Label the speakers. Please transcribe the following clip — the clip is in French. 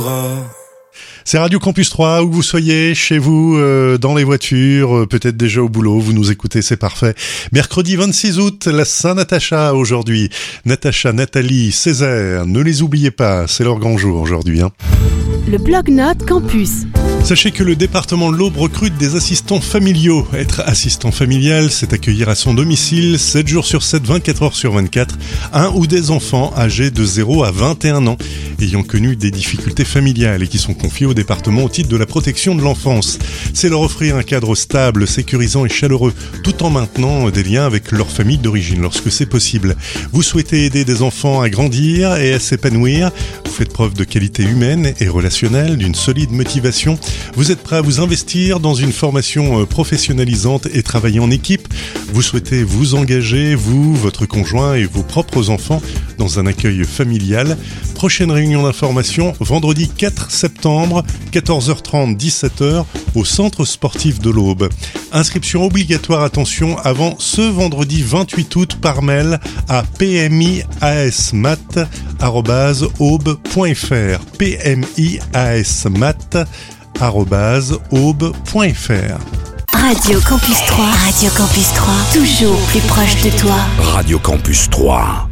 Speaker 1: bras.
Speaker 2: C'est Radio Campus 3, où vous soyez, chez vous, dans les voitures, peut-être déjà au boulot, vous nous écoutez, c'est parfait. Mercredi 26 août, la Saint-Natacha aujourd'hui. Natacha, Nathalie, Césaire, ne les oubliez pas, c'est leur grand jour aujourd'hui.
Speaker 3: Le blog-notes Campus.
Speaker 2: Sachez que le département de l'Aube recrute des assistants familiaux. Être assistant familial, c'est accueillir à son domicile, 7 jours sur 7, 24 heures sur 24, un ou des enfants âgés de 0 à 21 ans, ayant connu des difficultés familiales et qui sont confiés au département au titre de la protection de l'enfance. C'est leur offrir un cadre stable, sécurisant et chaleureux, tout en maintenant des liens avec leur famille d'origine lorsque c'est possible. Vous souhaitez aider des enfants à grandir et à s'épanouir, vous faites preuve de qualité humaine et relationnelle, d'une solide motivation. Vous êtes prêt à vous investir dans une formation professionnalisante et travailler en équipe. Vous souhaitez vous engager, vous, votre conjoint et vos propres enfants, dans un accueil familial. Prochaine réunion d'information, vendredi 4 septembre, 14h30, 17h, au Centre sportif de l'Aube. Inscription obligatoire, attention, avant ce vendredi 28 août par mail à pmiasmat@aube.fr. pmiasmat@aube.fr.
Speaker 3: Radio Campus 3. Radio Campus 3. Toujours plus proche de toi.
Speaker 1: Radio Campus 3.